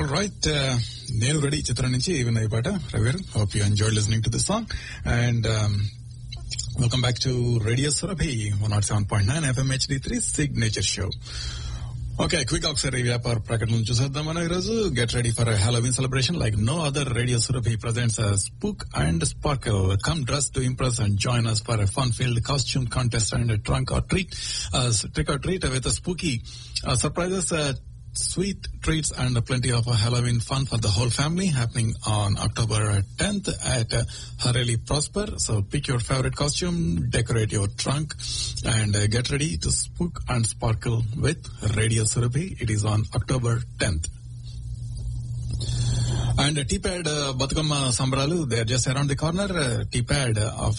All right, నేను ready చిత్రం నుంచి ఈవెన్ ఈ పాట రవిగారు. Hope you enjoyed listening to this song and welcome back to radio Surabhi 107.9 FM HD3 signature show. Okay, quick ఒకసారి వ్యాపార ప్రకటనలు చూసేద్దాం మనం ఈరోజు. Get ready for Halloween celebration like no other. Radio Surabhi presents a spook and sparkle. Come dressed to impress and join us for a fun-filled costume contest and a trick or treat with a spooky surprises, sweet treats and plenty of Halloween fun for the whole family happening on October 10th at Hareli Prosper. So pick your favorite costume, decorate your trunk and get ready to spook and sparkle with Radio Surabhi. It is on October 10th. And T-Pad Batukama Sambralu, they are just around the corner. T-Pad of